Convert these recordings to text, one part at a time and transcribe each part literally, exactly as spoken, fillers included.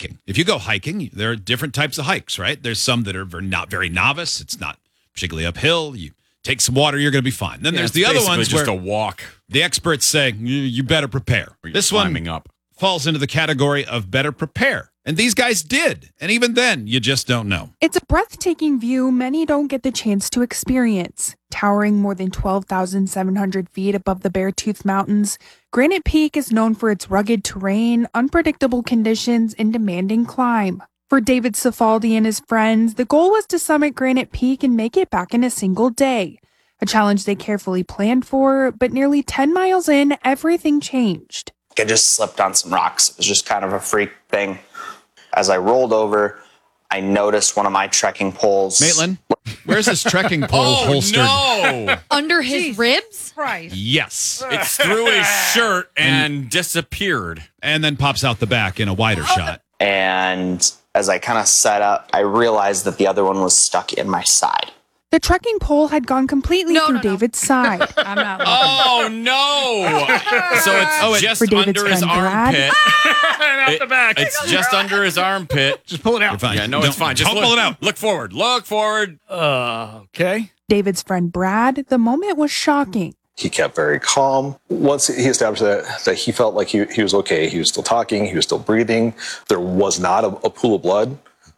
hiking. If you go hiking, there are different types of hikes, right? There's some that are very, not very novice. It's not particularly uphill. You take some water, you're going to be fine. Then yeah, there's the other ones just where a walk. The experts say you, you better prepare. This one up. falls into the category of better prepare. And these guys did. And even then, you just don't know. It's a breathtaking view many don't get the chance to experience. Towering more than twelve thousand seven hundred feet above the Beartooth Mountains, Granite Peak is known for its rugged terrain, unpredictable conditions, and demanding climb. For David Cifaldi and his friends, the goal was to summit Granite Peak and make it back in a single day. A challenge they carefully planned for, but nearly ten miles in, everything changed. I just slipped on some rocks. It was just kind of a freak thing. As I rolled over, I noticed one of my trekking poles. Maitland, where's this trekking pole oh, holstered? no! Under his Jeez ribs? Christ. Yes. It's through his shirt and disappeared. And then pops out the back in a wider shot. And as I kind of set up, I realized that the other one was stuck in my side. The trekking pole had gone completely No, through no, no. David's side. I'm not looking. Oh, no! So it's Oh, it- just For David's under his friend Brad. armpit. Out the back. It's just under his armpit. Just pull it You're out. fine. Yeah, no, Don't- it's fine. Just don't look, pull it out. Look forward. Look forward. Uh, okay. David's friend Brad, the moment was shocking. He kept very calm. Once he established that, that he felt like he, he was okay, he was still talking, he was still breathing. There was not a, a pool of blood.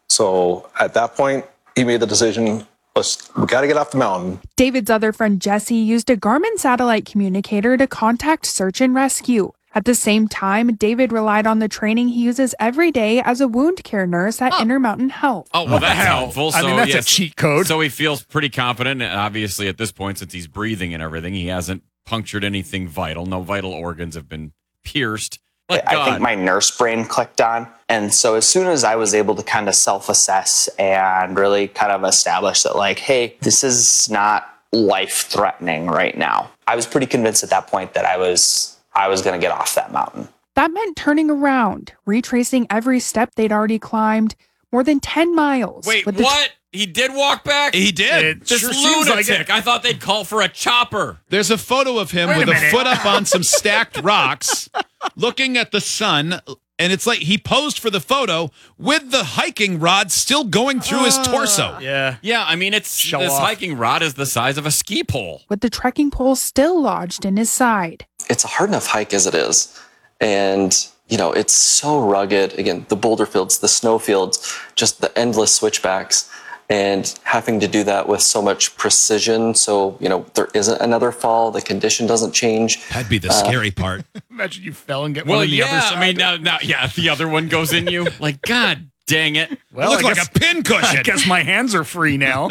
So at that point, he made the decision, let's, we got to get off the mountain. David's other friend Jesse used a Garmin satellite communicator to contact search and rescue. At the same time, David relied on the training he uses every day as a wound care nurse at Intermountain Health. Oh, well, that's hell? helpful. So, I mean, that's a yes. cheat code. So he feels pretty confident. And obviously, at this point, since he's breathing and everything, he hasn't punctured anything vital. No vital organs have been pierced. But I God. think my nurse brain clicked on. And so as soon as I was able to kind of self-assess and really kind of establish that, like, hey, this is not life-threatening right now, I was pretty convinced at that point that I was I was going to get off that mountain. That meant turning around, retracing every step they'd already climbed, more than ten miles. Wait, with the what? He did walk back? He did. It This sure seems like lunatic. it. I thought they'd call for a chopper. There's a photo of him Wait a with a, minute. foot up on some stacked rocks, looking at the sun. And it's like he posed for the photo with the hiking rod still going through his torso. Yeah. Yeah, I mean, it's Show this off. hiking rod is the size of a ski pole. with the trekking pole still lodged in his side. It's a hard enough hike as it is. And, you know, it's so rugged. Again, the boulder fields, the snow fields, just the endless switchbacks. And having to do that with so much precision. So, you know, there isn't another fall. The condition doesn't change. That'd be the scary part. Imagine you fell and get Well, one on the yeah, other side. I mean, now, now, yeah, the other one goes in you. Like, God dang it. well, Look I like guess, a pin cushion. I guess my hands are free now.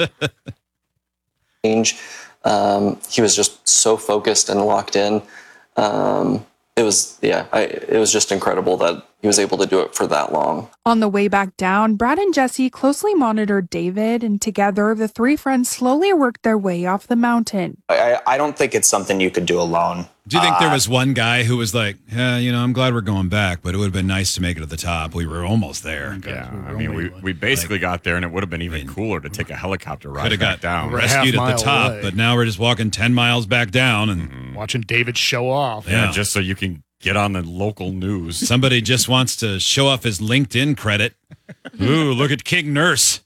Change. Um, he was just so focused and locked in. Um, it was, yeah, I, it was just incredible that he was able to do it for that long. On the way back down, Brad and Jesse closely monitored David, and together the three friends slowly worked their way off the mountain. I, I don't think it's something you could do alone. Do you think there Uh, was one guy who was like, yeah, you know, I'm glad we're going back, but it would have been nice to make it to the top. We were almost there. Yeah, we were I mean, only we, like- we basically got there, and it would have been even I mean, cooler to take a helicopter ride Could have back got down. We're a half rescued at mile the top, away. but now we're just walking ten miles back down, and Watching David show off. Yeah, Yeah. just so you can get on the local news. somebody just wants to show off his LinkedIn credit. Ooh, look at King Nurse.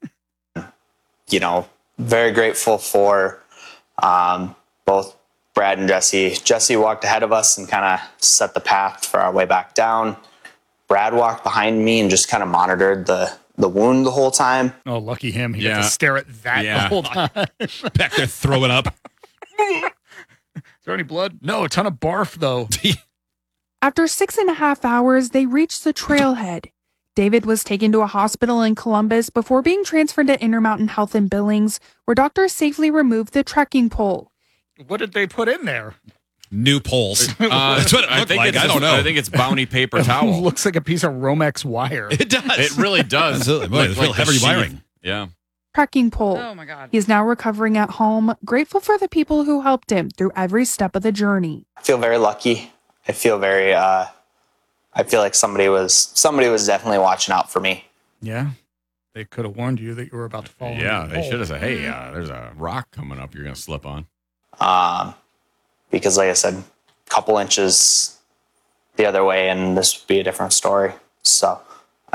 You know, very grateful for um, both Brad and Jesse. Jesse walked ahead of us and kind of set the path for our way back down. Brad walked behind me and just kind of monitored the, the wound the whole time. Oh, lucky him. He got Yeah. to stare at that Yeah. the whole time. Back there throwing up. Is there any blood? No, a ton of barf, though. After six and a half hours, they reached the trailhead. David was taken to a hospital in Columbus before being transferred to Intermountain Health in Billings, where doctors safely removed the trekking pole. What did they put in there? New poles. Uh, That's what it I looked think like. it's I don't know. I think it's bounty paper towel. Looks like a piece of Romex wire. It does. It really does. Absolutely. Boy, Like- it's real like the heavy sheath. wiring. Yeah. Trekking pole. Oh, my God. He's now recovering at home, grateful for the people who helped him through every step of the journey. I feel very lucky. I feel very, uh, I feel like somebody was, somebody was definitely watching out for me. Yeah. They could have warned you that you were about to fall. Yeah, into the they hole. should have said, hey, uh, there's a rock coming up you're going to slip on. Um, because like I said, a couple inches the other way and this would be a different story. So